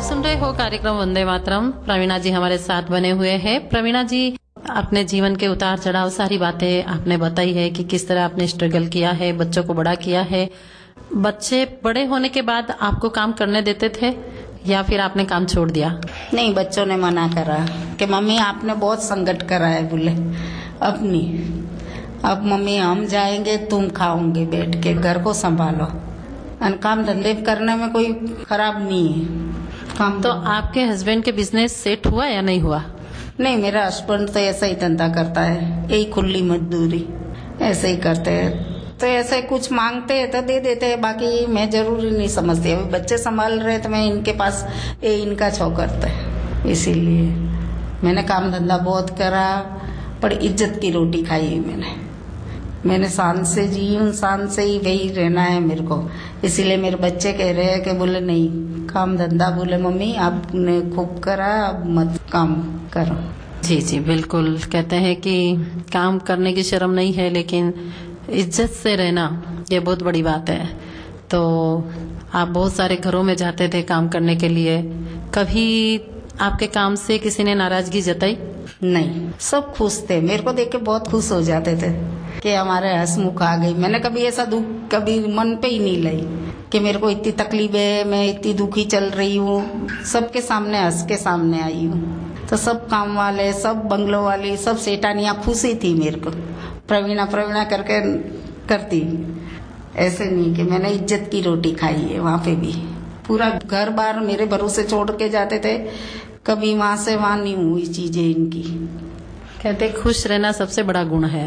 सुन रहे हो कार्यक्रम वंदे मातरम। प्रवीणा जी हमारे साथ बने हुए हैं। प्रवीणा जी, अपने जीवन के उतार चढ़ाव सारी बातें आपने बताई है कि किस तरह आपने स्ट्रगल किया है, बच्चों को बड़ा किया है। बच्चे बड़े होने के बाद आपको काम करने देते थे या फिर आपने काम छोड़ दिया? नहीं, बच्चों ने मना करा कि मम्मी आपने बहुत संकट करा है, बोले अपनी, अब मम्मी हम जाएंगे, तुम खाओगे बैठ के, घर को संभालो। काम धंधे करने में कोई खराब नहीं है काम। तो आपके हस्बैंड के बिजनेस सेट हुआ या नहीं हुआ? नहीं, मेरा हस्बैंड तो ऐसा ही धंधा करता है, यही खुली मजदूरी ऐसे ही करते हैं। तो ऐसे कुछ मांगते हैं तो दे देते हैं, बाकी मैं जरूरी नहीं समझती। अभी बच्चे संभाल रहे तो मैं इनके पास ये इनका छो करता है, इसीलिए मैंने काम धंधा बहुत करा, पर इज्जत की रोटी खाई है मैंने शान से जी हूँ, शान से ही वही रहना है मेरे को। इसीलिए मेरे बच्चे कह रहे हैं कि बोले नहीं, काम धंधा बोले मम्मी आपने खूब करा, अब मत काम करो। जी जी बिल्कुल, कहते हैं कि काम करने की शर्म नहीं है, लेकिन इज्जत से रहना ये बहुत बड़ी बात है। तो आप बहुत सारे घरों में जाते थे काम करने के लिए, कभी आपके काम से किसी ने नाराजगी जताई? नहीं, सब खुश थे, मेरे को देख के बहुत खुश हो जाते थे कि हमारे हंसमुख आ गई। मैंने कभी ऐसा दुख कभी मन पे ही नहीं लाई कि मेरे को इतनी तकलीफ है, मैं इतनी दुखी चल रही हूँ। सबके सामने हंस के सामने आई हूँ। तो सब काम वाले, सब बंगलों वाली, सब सेठानियाँ खुशी थी मेरे को, प्रवीणा प्रवीणा करके करती। ऐसे नहीं कि मैंने इज्जत की रोटी खाई है, वहाँ पे भी पूरा घर बार मेरे भरोसे छोड़ के जाते थे, कभी वहाँ से वहाँ नहीं हुई चीजें इनकी। कहते खुश रहना सबसे बड़ा गुण है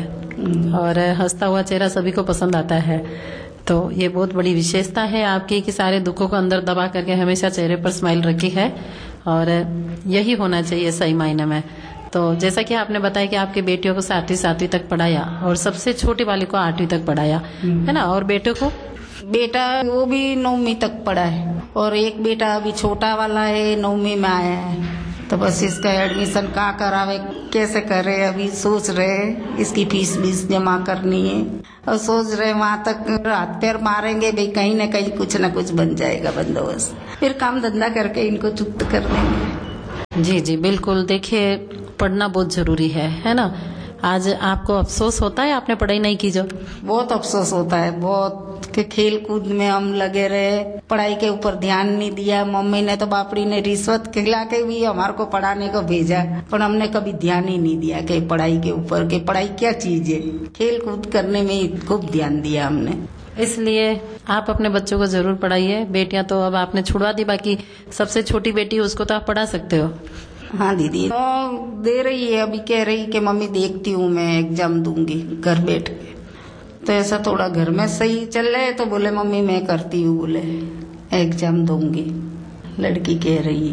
और हंसता हुआ चेहरा सभी को पसंद आता है। तो ये बहुत बड़ी विशेषता है आपकी कि सारे दुखों को अंदर दबा करके हमेशा चेहरे पर स्माइल रखी है, और यही होना चाहिए सही मायने में। तो जैसा कि आपने बताया कि आपके बेटियों को 7वीं तक पढ़ाया और सबसे छोटी वाली को 8वीं तक पढ़ाया, है ना? और बेटों को? बेटा वो भी 9वीं तक पढ़ा है, और एक बेटा अभी छोटा वाला है 9वीं में आया है। तो बस इसका एडमिशन कहाँ करावे, कैसे करे, अभी सोच रहे। इसकी फीस बीस जमा करनी है और सोच रहे वहाँ तक हाथ पैर मारेंगे भाई, कहीं न कहीं कुछ न कुछ बन जाएगा बंदोबस्त, फिर काम धंधा करके इनको चुप कर देंगे। जी जी बिल्कुल, देखिए पढ़ना बहुत जरूरी है ना? आज आपको अफसोस होता है आपने पढ़ाई नहीं की? जो बहुत अफसोस होता है, बहुत, कि खेल कूद में हम लगे रहे, पढ़ाई के ऊपर ध्यान नहीं दिया। मम्मी ने तो बापड़ी ने रिश्वत खिला के भी हमारे को पढ़ाने को भेजा, पर हमने कभी ध्यान ही नहीं दिया कि पढ़ाई के ऊपर, कि पढ़ाई क्या चीज है। खेल कूद करने में खूब ध्यान दिया हमने। इसलिए आप अपने बच्चों को जरूर पढ़ाइए। बेटियां तो अब आपने छुड़वा दी, बाकी सबसे छोटी बेटी उसको तो आप पढ़ा सकते हो। हाँ दीदी, तो दे रही है, अभी कह रही कि मम्मी देखती हूँ मैं एग्जाम दूंगी घर बैठ के। तो ऐसा थोड़ा घर में सही चल रहा है, तो बोले मम्मी मैं करती हूँ, बोले एग्जाम दूंगी, लड़की कह रही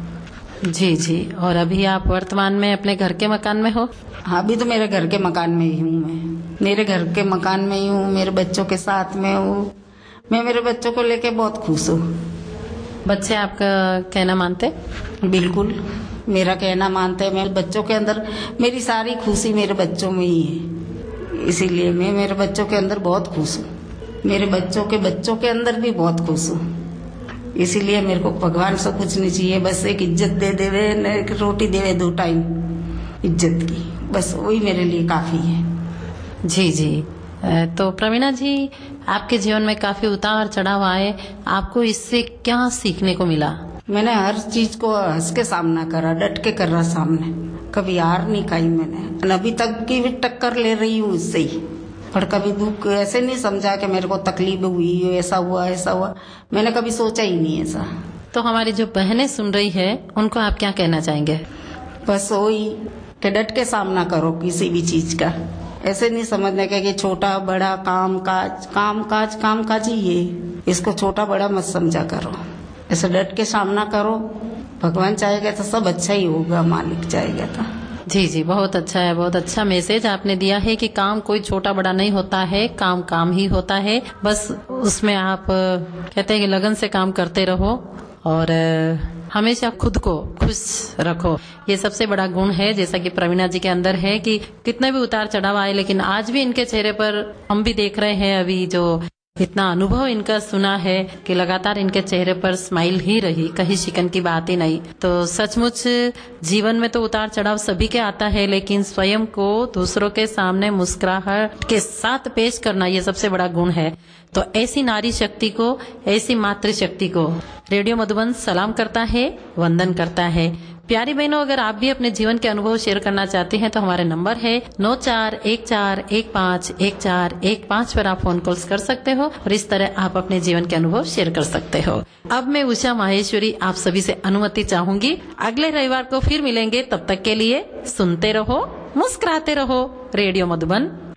है। जी जी, और अभी आप वर्तमान में अपने घर के मकान में हो? हाँ, अभी तो मेरे घर के मकान में ही हूँ मैं, मेरे घर के मकान में ही हूँ, मेरे बच्चों के साथ में हूँ। मैं मेरे बच्चों को लेके बहुत खुश हूँ। बच्चे आपका कहना मानते? बिल्कुल, मेरा कहना मानते हैं। मेरे बच्चों के अंदर मेरी सारी खुशी मेरे बच्चों में ही है, इसीलिए मैं मेरे बच्चों के अंदर बहुत खुश हूँ। मेरे बच्चों के अंदर भी बहुत खुश हूँ। इसीलिए मेरे को भगवान से कुछ नहीं चाहिए, बस एक इज्जत दे देवे, एक रोटी देवे 2 टाइम इज्जत की, बस वही मेरे लिए काफी है। जी जी, तो प्रवीणा जी, आपके जीवन में काफी उतार चढ़ाव आए, आपको इससे क्या सीखने को मिला? मैंने हर चीज को हंस के सामना करा, डट के कर रहा सामने, कभी हार नहीं खाई मैंने। अभी तक की भी टक्कर ले रही हूँ इससे ही, पर कभी दुख ऐसे नहीं समझा कि मेरे को तकलीफ हुई, ऐसा हुआ। मैंने कभी सोचा ही नहीं ऐसा। तो हमारी जो बहनें सुन रही है उनको आप क्या कहना चाहेंगे? बस वही कि डट के सामना करो किसी भी चीज का, ऐसे नहीं समझने का कि छोटा बड़ा काम काज ही है, इसको छोटा बड़ा मत समझा करो, ऐसे डट के सामना करो। भगवान चाहेगा तो सब अच्छा ही होगा, मालिक चाहेगा तो। जी जी, बहुत अच्छा है, बहुत अच्छा मैसेज आपने दिया है कि काम कोई छोटा बड़ा नहीं होता है, काम काम ही होता है। बस उसमें आप कहते हैं कि लगन से काम करते रहो और हमेशा खुद को खुश रखो, ये सबसे बड़ा गुण है। जैसा कि प्रवीणा जी के अंदर है कि कितने भी उतार चढ़ाव आए, लेकिन आज भी इनके चेहरे पर हम भी देख रहे हैं अभी जो इतना अनुभव इनका सुना है कि लगातार इनके चेहरे पर स्माइल ही रही, कहीं शिकन की बात ही नहीं। तो सचमुच जीवन में तो उतार चढ़ाव सभी के आता है, लेकिन स्वयं को दूसरों के सामने मुस्कुराहट के साथ पेश करना ये सबसे बड़ा गुण है। तो ऐसी नारी शक्ति को, ऐसी मातृशक्ति को रेडियो मधुबन सलाम करता है, वंदन करता है। प्यारी बहनों, अगर आप भी अपने जीवन के अनुभव शेयर करना चाहती हैं तो हमारे नंबर है 9414151415 पर आप फोन कॉल्स कर सकते हो और इस तरह आप अपने जीवन के अनुभव शेयर कर सकते हो। अब मैं उषा माहेश्वरी आप सभी से अनुमति चाहूंगी। अगले रविवार को फिर मिलेंगे, तब तक के लिए सुनते रहो, मुस्कुराते रहो। रेडियो मधुबन